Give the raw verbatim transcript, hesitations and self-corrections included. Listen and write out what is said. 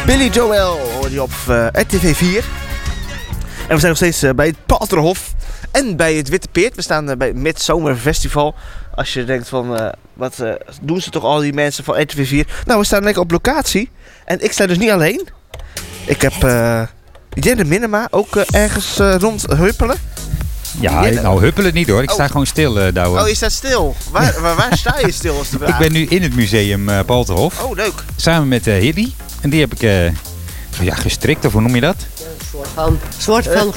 Billy Joel hoor je op uh, R T V vier. En we zijn nog steeds uh, bij het Palterhof en bij het Witte Peert. We staan uh, bij het Midzomerfestival. Als je denkt van, uh, wat uh, doen ze toch al die mensen van R T V vier? Nou, we staan lekker op locatie. En ik sta dus niet alleen. Ik heb uh, Jenne Minema ook uh, ergens uh, rond huppelen. Ja, Jenne. Nou huppelen niet hoor. Ik sta oh. gewoon stil, uh, Douwe. Oh, je staat stil? Waar, waar, waar sta je stil als de vraag? Ik ben nu in het museum uh, Palterhof. Oh, leuk. Samen met uh, Hilly. En die heb ik uh, ja, gestrikt, of hoe noem je dat? Een soort van, soort van